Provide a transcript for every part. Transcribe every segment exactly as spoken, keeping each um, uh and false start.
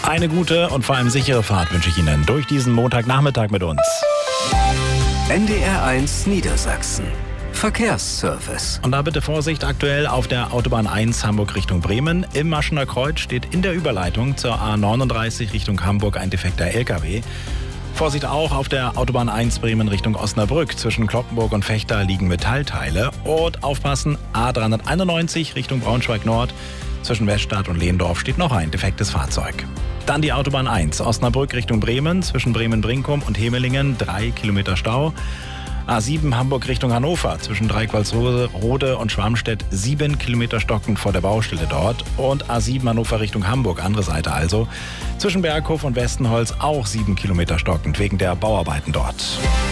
Eine gute und vor allem sichere Fahrt wünsche ich Ihnen durch diesen Montagnachmittag mit uns. N D R eins Niedersachsen. Verkehrsservice. Und da bitte Vorsicht aktuell auf der Autobahn eins Hamburg Richtung Bremen. Im Maschener Kreuz steht in der Überleitung zur A neununddreißig Richtung Hamburg ein defekter L K W. Vorsicht auch auf der Autobahn eins Bremen Richtung Osnabrück. Zwischen Cloppenburg und Vechta liegen Metallteile. Und aufpassen, A dreihunderteinundneunzig Richtung Braunschweig Nord. Zwischen Weststadt und Lehndorf steht noch ein defektes Fahrzeug. Dann die Autobahn eins, Osnabrück Richtung Bremen, zwischen Bremen-Brinkum und Hemelingen, drei Kilometer Stau. A sieben Hamburg Richtung Hannover, zwischen Dreiqualsrode und Schwarmstedt, sieben Kilometer stockend vor der Baustelle dort. Und A sieben Hannover Richtung Hamburg, andere Seite also, zwischen Berghof und Westenholz auch sieben Kilometer stockend wegen der Bauarbeiten dort.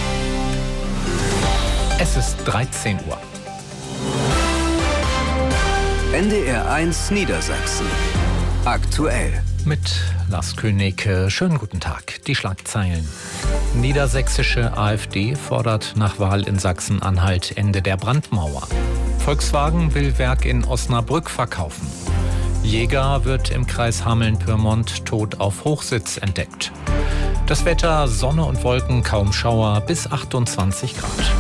Es ist dreizehn Uhr. N D R eins Niedersachsen. Aktuell. Mit Lars König. Schönen guten Tag. Die Schlagzeilen. Niedersächsische AfD fordert nach Wahl in Sachsen-Anhalt Ende der Brandmauer. Volkswagen will Werk in Osnabrück verkaufen. Jäger wird im Kreis Hameln-Pyrmont tot auf Hochsitz entdeckt. Das Wetter, Sonne und Wolken, kaum Schauer, bis achtundzwanzig Grad.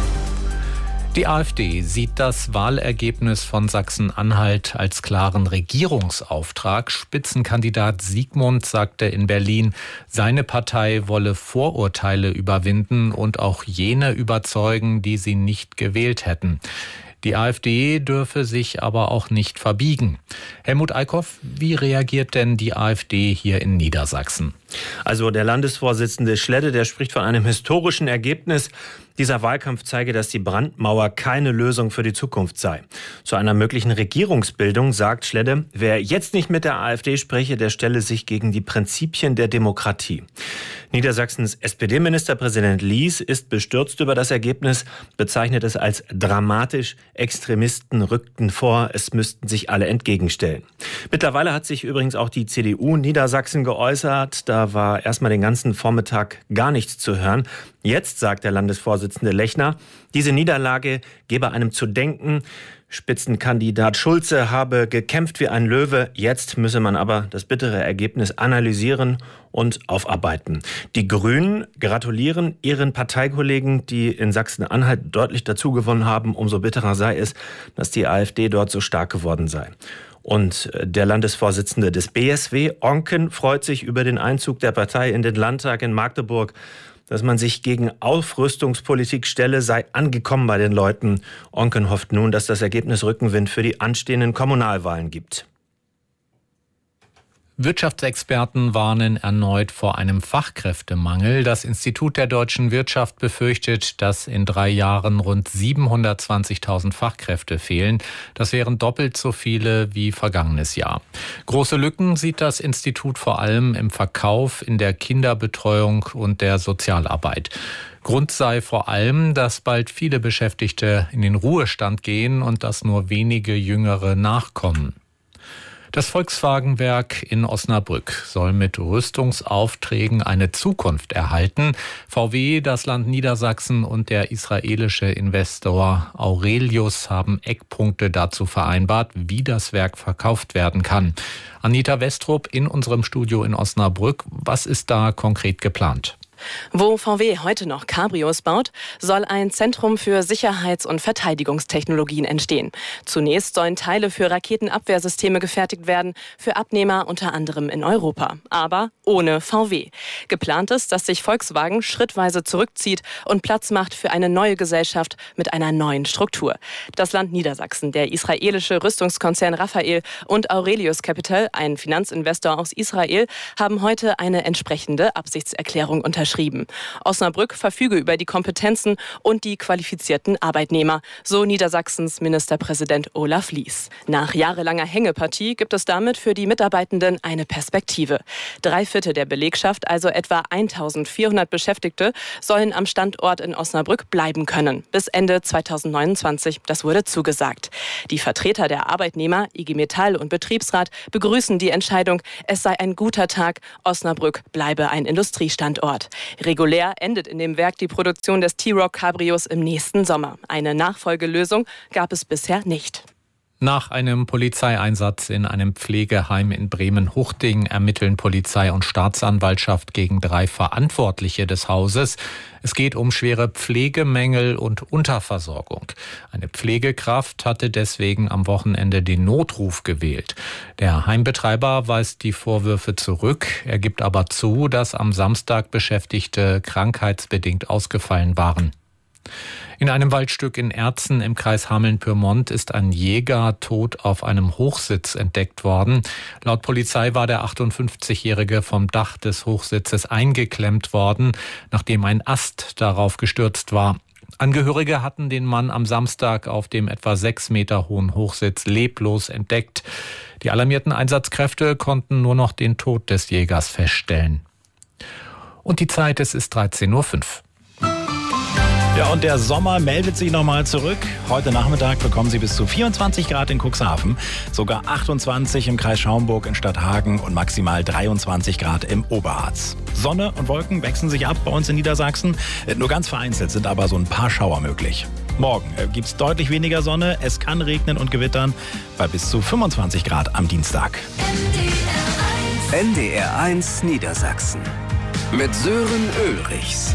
Die AfD sieht das Wahlergebnis von Sachsen-Anhalt als klaren Regierungsauftrag. Spitzenkandidat Siegmund sagte in Berlin, seine Partei wolle Vorurteile überwinden und auch jene überzeugen, die sie nicht gewählt hätten. Die AfD dürfe sich aber auch nicht verbiegen. Helmut Eickhoff, wie reagiert denn die AfD hier in Niedersachsen? Also der Landesvorsitzende Schledde, der spricht von einem historischen Ergebnis. Dieser Wahlkampf zeige, dass die Brandmauer keine Lösung für die Zukunft sei. Zu einer möglichen Regierungsbildung sagt Schledde, wer jetzt nicht mit der AfD spreche, der stelle sich gegen die Prinzipien der Demokratie. Niedersachsens S P D-Ministerpräsident Lies ist bestürzt über das Ergebnis, bezeichnet es als dramatisch. Extremisten rückten vor, es müssten sich alle entgegenstellen. Mittlerweile hat sich übrigens auch die C D U Niedersachsen geäußert. Da war erstmal den ganzen Vormittag gar nichts zu hören. Jetzt sagt der Landesvorsitzende Lechner, diese Niederlage gebe einem zu denken. Spitzenkandidat Schulze habe gekämpft wie ein Löwe. Jetzt müsse man aber das bittere Ergebnis analysieren und aufarbeiten. Die Grünen gratulieren ihren Parteikollegen, die in Sachsen-Anhalt deutlich dazugewonnen haben. Umso bitterer sei es, dass die AfD dort so stark geworden sei. Und der Landesvorsitzende des B S W, Onken, freut sich über den Einzug der Partei in den Landtag in Magdeburg. Dass man sich gegen Aufrüstungspolitik stelle, sei angekommen bei den Leuten. Onken hofft nun, dass das Ergebnis Rückenwind für die anstehenden Kommunalwahlen gibt. Wirtschaftsexperten warnen erneut vor einem Fachkräftemangel. Das Institut der deutschen Wirtschaft befürchtet, dass in drei Jahren rund siebenhundertzwanzigtausend Fachkräfte fehlen. Das wären doppelt so viele wie vergangenes Jahr. Große Lücken sieht das Institut vor allem im Verkauf, in der Kinderbetreuung und der Sozialarbeit. Grund sei vor allem, dass bald viele Beschäftigte in den Ruhestand gehen und dass nur wenige Jüngere nachkommen. Das Volkswagen-Werk in Osnabrück soll mit Rüstungsaufträgen eine Zukunft erhalten. V W, das Land Niedersachsen und der israelische Investor Aurelius haben Eckpunkte dazu vereinbart, wie das Werk verkauft werden kann. Anita Westrup in unserem Studio in Osnabrück. Was ist da konkret geplant? Wo V W heute noch Cabrios baut, soll ein Zentrum für Sicherheits- und Verteidigungstechnologien entstehen. Zunächst sollen Teile für Raketenabwehrsysteme gefertigt werden, für Abnehmer unter anderem in Europa. Aber ohne V W. Geplant ist, dass sich Volkswagen schrittweise zurückzieht und Platz macht für eine neue Gesellschaft mit einer neuen Struktur. Das Land Niedersachsen, der israelische Rüstungskonzern Rafael und Aurelius Capital, ein Finanzinvestor aus Israel, haben heute eine entsprechende Absichtserklärung unterschrieben. Osnabrück verfüge über die Kompetenzen und die qualifizierten Arbeitnehmer, so Niedersachsens Ministerpräsident Olaf Lies. Nach jahrelanger Hängepartie gibt es damit für die Mitarbeitenden eine Perspektive. Drei Viertel der Belegschaft, also etwa eintausendvierhundert Beschäftigte, sollen am Standort in Osnabrück bleiben können. Bis Ende zweitausendneunundzwanzig, das wurde zugesagt. Die Vertreter der Arbeitnehmer, I G Metall und Betriebsrat begrüßen die Entscheidung, es sei ein guter Tag, Osnabrück bleibe ein Industriestandort. Regulär endet in dem Werk die Produktion des T-Roc Cabrios im nächsten Sommer. Eine Nachfolgelösung gab es bisher nicht. Nach einem Polizeieinsatz in einem Pflegeheim in Bremen-Huchting ermitteln Polizei und Staatsanwaltschaft gegen drei Verantwortliche des Hauses. Es geht um schwere Pflegemängel und Unterversorgung. Eine Pflegekraft hatte deswegen am Wochenende den Notruf gewählt. Der Heimbetreiber weist die Vorwürfe zurück. Er gibt aber zu, dass am Samstag Beschäftigte krankheitsbedingt ausgefallen waren. In einem Waldstück in Erzen im Kreis Hameln-Pyrmont ist ein Jäger tot auf einem Hochsitz entdeckt worden. Laut Polizei war der achtundfünfzigjährige vom Dach des Hochsitzes eingeklemmt worden, nachdem ein Ast darauf gestürzt war. Angehörige hatten den Mann am Samstag auf dem etwa sechs Meter hohen Hochsitz leblos entdeckt. Die alarmierten Einsatzkräfte konnten nur noch den Tod des Jägers feststellen. Und die Zeit, es ist dreizehn Uhr fünf. Ja, und der Sommer meldet sich nochmal zurück. Heute Nachmittag bekommen Sie bis zu vierundzwanzig Grad in Cuxhaven, sogar achtundzwanzig im Kreis Schaumburg in Stadthagen und maximal dreiundzwanzig Grad im Oberharz. Sonne und Wolken wechseln sich ab bei uns in Niedersachsen. Nur ganz vereinzelt sind aber so ein paar Schauer möglich. Morgen gibt es deutlich weniger Sonne, es kann regnen und gewittern bei bis zu fünfundzwanzig Grad am Dienstag. N D R eins Niedersachsen mit Sören Ulrichs.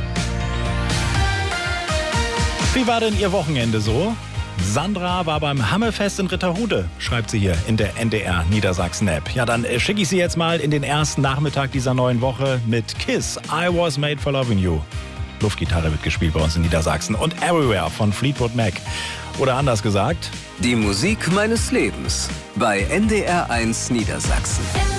Wie war denn Ihr Wochenende so? Sandra war beim Hammelfest in Ritterhude, schreibt sie hier in der N D R Niedersachsen-App. Ja, dann äh, schicke ich Sie jetzt mal in den ersten Nachmittag dieser neuen Woche mit Kiss, I Was Made for Loving You. Luftgitarre wird gespielt bei uns in Niedersachsen. Und Everywhere von Fleetwood Mac. Oder anders gesagt: Die Musik meines Lebens bei N D R eins Niedersachsen.